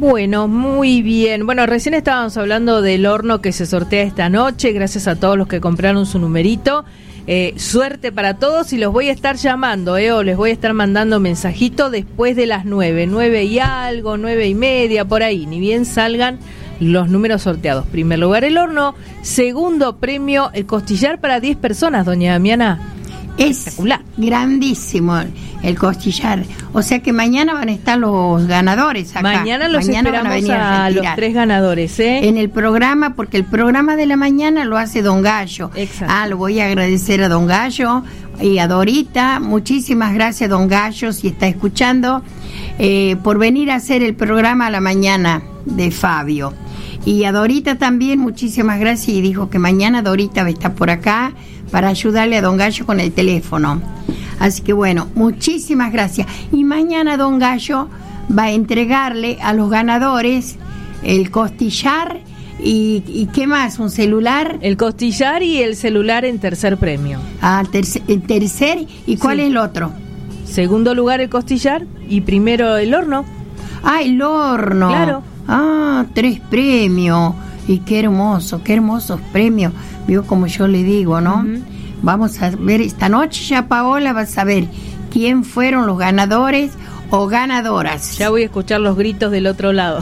Bueno, muy bien. Bueno, recién estábamos hablando del horno que se sortea esta noche, gracias a todos los que compraron su numerito. Suerte para todos y los voy a estar llamando, o les voy a estar mandando mensajito después de las 9 y algo, 9:30, por ahí, ni bien salgan los números sorteados. Primer lugar el horno, segundo premio el costillar para 10 personas, doña Damiana. Es grandísimo el costillar. O sea que mañana van a estar los ganadores acá. Mañana esperamos a los 3 ganadores, en el programa, porque el programa de la mañana lo hace Don Gallo. Exacto. Lo voy a agradecer a Don Gallo y a Dorita. Muchísimas gracias, Don Gallo, si está escuchando, por venir a hacer el programa a la mañana de Fabio. Y a Dorita también, muchísimas gracias, y dijo que mañana Dorita va a estar por acá para ayudarle a Don Gallo con el teléfono. Así que bueno, muchísimas gracias. Y mañana Don Gallo va a entregarle a los ganadores el costillar y ¿qué más? ¿Un celular? El costillar y el celular en tercer premio. Tercer, ¿y cuál es el otro? Segundo lugar el costillar y primero el horno. El horno. Claro. 3 premios. Y qué hermosos premios. Vio como yo le digo, ¿no? Uh-huh. Vamos a ver, esta noche ya Paola va a saber quién fueron los ganadores o ganadoras. Ya voy a escuchar los gritos del otro lado.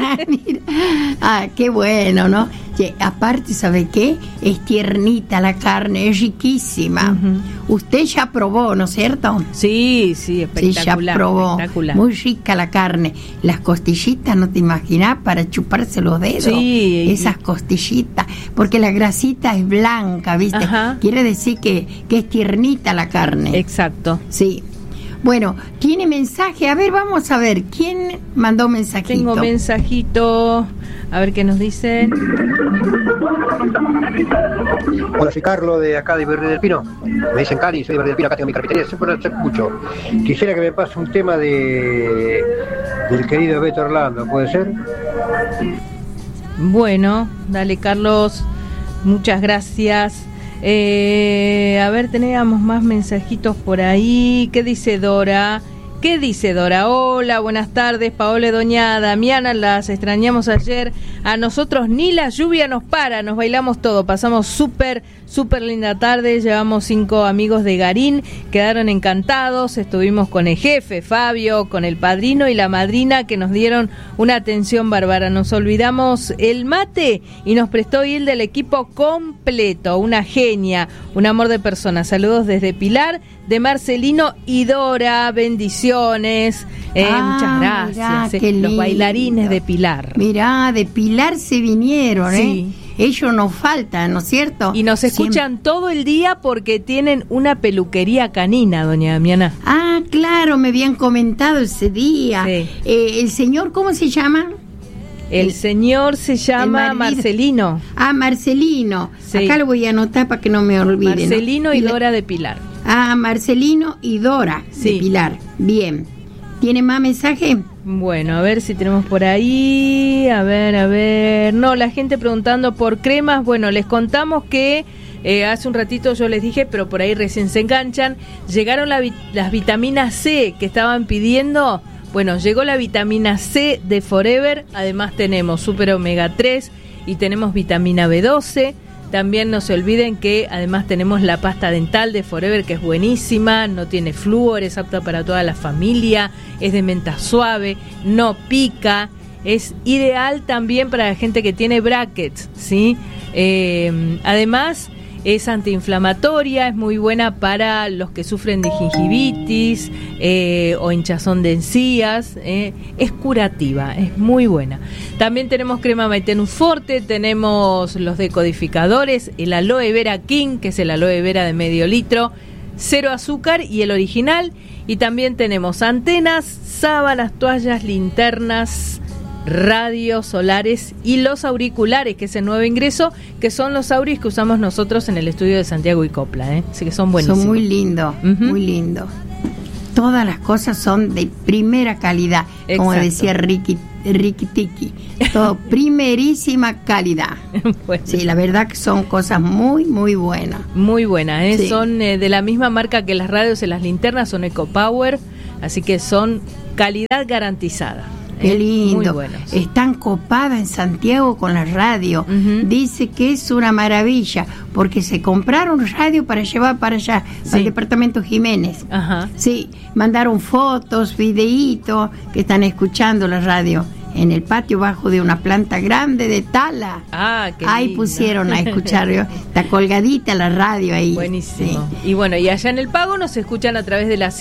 Mira. Qué bueno, ¿no? Aparte, ¿sabe qué? Es tiernita la carne, es riquísima. Uh-huh. Usted ya probó, ¿no es cierto? Sí, espectacular. Sí, ya probó. Espectacular. Muy rica la carne. Las costillitas, ¿no te imaginas? Para chuparse los dedos. Sí. Esas costillitas. Porque la grasita es blanca, ¿viste? Ajá. Quiere decir que es tiernita la carne. Exacto. Sí. Bueno, ¿tiene mensaje? A ver, vamos a ver. ¿Quién mandó mensajito? Tengo mensajito. A ver qué nos dicen. Hola, soy Carlos de acá de Verde del Pino. Me dicen Cali, soy de Verde del Pino, acá tengo mi carpintería, siempre los escucho. Quisiera que me pase un tema del querido Beto Orlando, ¿puede ser? Bueno, dale Carlos, muchas gracias. A ver, teníamos más mensajitos por ahí. ¿Qué dice Dora? Hola, buenas tardes, Paola y doña Damiana, las extrañamos ayer. A nosotros ni la lluvia nos para, nos bailamos todo, pasamos súper linda tarde. Llevamos 5 amigos de Garín, quedaron encantados. Estuvimos con el jefe, Fabio, con el padrino y la madrina, que nos dieron una atención bárbara. Nos olvidamos el mate y nos prestó il del equipo completo. Una genia, un amor de persona. Saludos desde Pilar, de Marcelino y Dora, bendiciones. Muchas gracias. Mirá, los bailarines de Pilar. Mirá, de Pilar se vinieron, sí. Ellos nos faltan, ¿no es cierto? Y nos escuchan todo el día porque tienen una peluquería canina, doña Damiana. Claro, me habían comentado ese día. Sí. El señor, ¿cómo se llama? El señor se llama Marcelino. Marcelino. Sí. Acá lo voy a anotar para que no me olvide. Marcelino, ¿no? Y Dora de Pilar. Marcelino y Dora de Pilar. Bien. ¿Tiene más mensaje? Bueno, a ver si tenemos por ahí. A ver. No, la gente preguntando por cremas. Bueno, les contamos que hace un ratito yo les dije, pero por ahí recién se enganchan. Llegaron las vitaminas C que estaban pidiendo. Bueno, llegó la vitamina C de Forever. Además tenemos Super Omega 3 y tenemos vitamina B12. También no se olviden que además tenemos la pasta dental de Forever, que es buenísima, no tiene flúor, es apta para toda la familia, es de menta suave, no pica, es ideal también para la gente que tiene brackets, ¿sí? Además es antiinflamatoria, es muy buena para los que sufren de gingivitis o hinchazón de encías, es curativa, es muy buena. También tenemos crema Maitenum Forte, tenemos los decodificadores, el Aloe Vera King, que es el aloe vera de medio litro, 0 azúcar y el original. Y también tenemos antenas, sábanas, toallas, linternas, radios solares y los auriculares, que es el nuevo ingreso, que son los auris que usamos nosotros en el estudio de Santiago y Copla, así que son buenísimos. Son muy lindos, muy lindos. Todas las cosas son de primera calidad. Exacto. Como decía Ricky Tiki, todo primerísima calidad. Bueno. Sí, la verdad que son cosas muy buenas. Muy buenas, sí. Son de la misma marca que las radios y las linternas, son EcoPower, así que son calidad garantizada. Qué lindo. Muy buenos. Están copadas en Santiago con la radio. Dice que es una maravilla, porque se compraron radio para llevar para allá, para el departamento Jiménez. Ajá. Sí, mandaron fotos, videitos, que están escuchando la radio en el patio bajo de una planta grande de tala. Ah, qué ahí lindo. pusieron a escuchar, está colgadita la radio ahí. Buenísimo. Sí. Y bueno, y allá en El Pago nos escuchan a través de la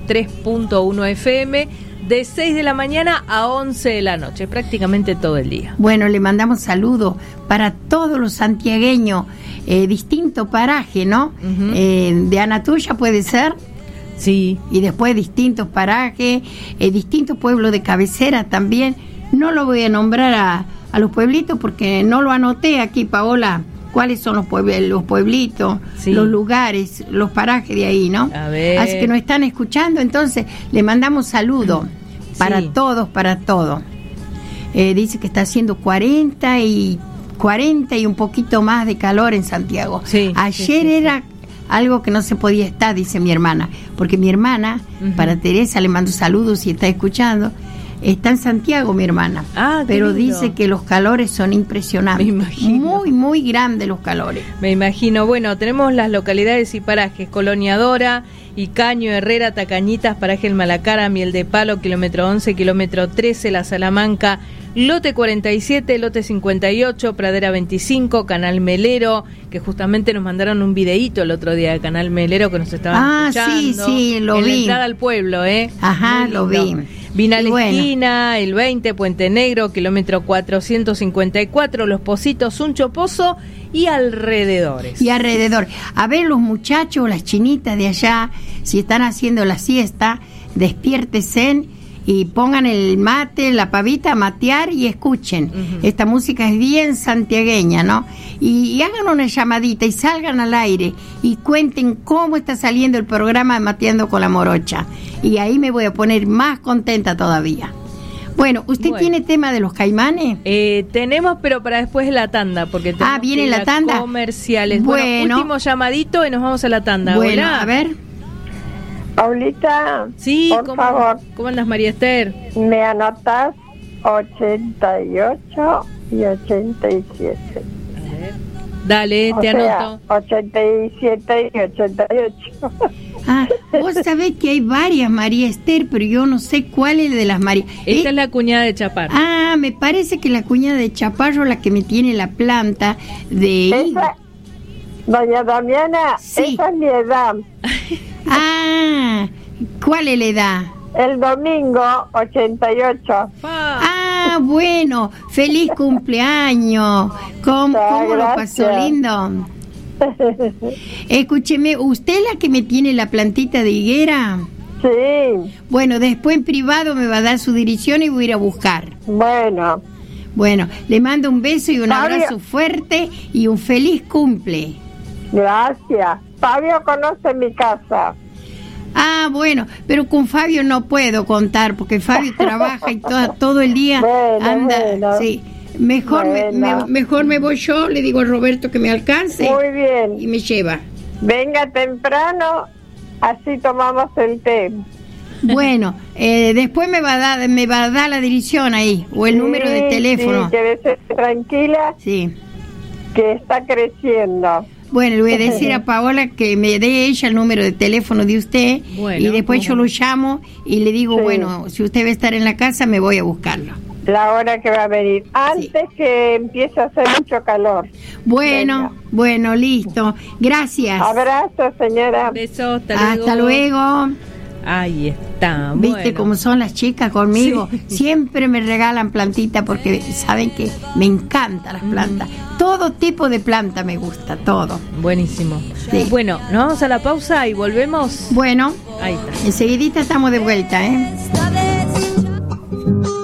103.1 FM de 6 de la mañana a 11 de la noche, prácticamente todo el día. Bueno, le mandamos saludos para todos los santiagueños, distinto paraje, ¿no? De Anatuya puede ser. Sí. Y después distintos parajes, distintos pueblos de cabecera también. No lo voy a nombrar a los pueblitos porque no lo anoté aquí, Paola. ¿Cuáles son los pueblitos, los lugares, los parajes de ahí, no? A ver. Así que nos están escuchando, entonces le mandamos saludos para todos, para todos. Dice que está haciendo 40 y un poquito más de calor en Santiago. Sí, Ayer era algo que no se podía estar, dice mi hermana, porque mi hermana, para Teresa le mando saludos si está escuchando, está en Santiago mi hermana, pero dice que los calores son impresionantes. Me imagino. Muy, muy grandes los calores. Me imagino. Bueno, tenemos las localidades y parajes: Colonia Dora, Icaño, Herrera, Tacañitas, Paraje El Malacara, Miel de Palo, kilómetro 11, kilómetro 13, La Salamanca, Lote 47, Lote 58, Pradera 25, Canal Melero, que justamente nos mandaron un videíto el otro día de Canal Melero que nos estaban escuchando. Sí, lo en vi. La entrada al pueblo, Ajá, lo vi. Vinal Esquina, el 20, Puente Negro, kilómetro 454, Los Pocitos, un Chopozo y alrededores. Y alrededor. A ver, los muchachos, las chinitas de allá, si están haciendo la siesta, despiértense y pongan el mate, la pavita a matear y escuchen. Esta música es bien santiagueña, ¿no? Y hagan una llamadita y salgan al aire y cuenten cómo está saliendo el programa de Mateando con la Morocha. Y ahí me voy a poner más contenta todavía. Bueno, ¿usted tiene tema de los Caimanes? Tenemos, pero para después de la tanda, porque tenemos ¿viene la tanda? Comerciales. Bueno, último llamadito y nos vamos a la tanda. Bueno, Hola. a ver. Paulita, sí, por favor. ¿Cómo andas, María Esther? Me anotas 88 y 87. A ver. Dale, te anoto. 87 y 88. Vos sabés que hay varias María Esther, pero yo no sé cuál es de las María. Esta es la cuñada de Chaparro. Me parece que la cuñada de Chaparro, la que me tiene la planta de... Esa, doña Damiana, sí. Esa es mi edad. ¿Cuál es la edad? El domingo, 88. Bueno, feliz cumpleaños. ¿Cómo lo pasó lindo? Escúcheme, ¿usted es la que me tiene la plantita de higuera? Sí. Bueno, después en privado me va a dar su dirección y voy a ir a buscar. Bueno, le mando un beso y un abrazo fuerte y un feliz cumple. Gracias. Fabio conoce mi casa. Bueno, pero con Fabio no puedo contar porque Fabio trabaja y todo el día anda. Sí. Mejor me voy yo, le digo a Roberto que me alcance. Muy bien. Y me lleva. Venga temprano, así tomamos el té. Bueno, después me va a dar la dirección ahí o el número de teléfono. Sí, quédese tranquila. Sí. Que está creciendo. Bueno, le voy a decir a Paola que me dé ella el número de teléfono de usted y después yo lo llamo y le digo, bueno, si usted va a estar en la casa, me voy a buscarlo. La hora que va a venir, antes que empiece a hacer mucho calor. Bueno, listo. Gracias. Abrazo, señora. Besos, hasta luego. Ahí está. ¿Viste cómo son las chicas conmigo? Sí. Siempre me regalan plantitas porque saben que me encantan las plantas. Todo tipo de planta me gusta, todo. Buenísimo. Sí. Bueno, nos vamos a la pausa y volvemos. Bueno, ahí está. Enseguidita estamos de vuelta, ¿eh?